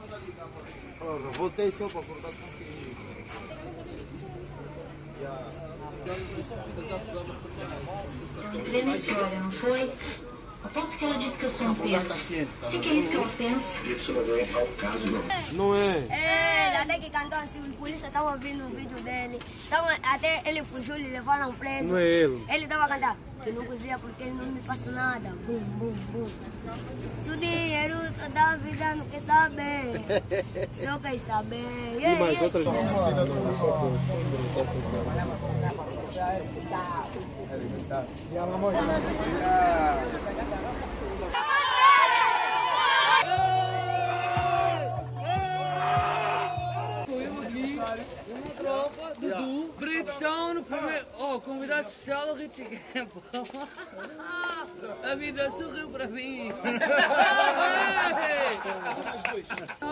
Ora, voltei só para acordar com que... Grande história, não foi? Aposto que ela disse que eu sou um peso. Sei que é isso que ela pensa. Não é? É, até que cantou assim, os polícias estavam vendo o vídeo dele. Até ele fugiu, lhe levaram preso. Não é ele. Ele estava cantando, que não cozinha porque ele não me faz nada. Bum, bum, bum. Se o dinheiro da vida não quer saber, só quer saber. E mais outras Uma tropa, Dudu, Bridgestone, convidado especial do Richie Campbell. A vida sorriu para mim.